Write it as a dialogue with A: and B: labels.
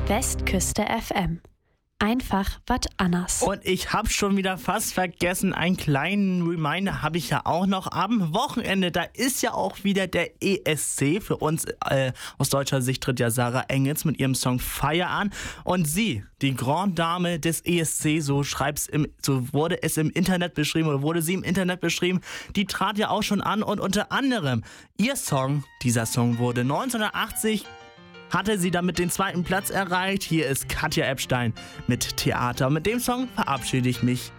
A: Westküste FM. Einfach wat anders.
B: Und ich habe schon wieder fast vergessen, einen kleinen Reminder habe ich ja auch noch. Am Wochenende, da ist ja auch wieder der ESC. Für uns aus deutscher Sicht tritt ja Sarah Engels mit ihrem Song Fire an. Und sie, die Grande Dame des ESC, so wurde es im Internet beschrieben oder wurde sie im Internet beschrieben, die trat ja auch schon an und unter anderem dieser Song wurde 1980 hatte sie damit den 2. Platz erreicht. Hier ist Katja Epstein mit Theater. Und mit dem Song verabschiede ich mich.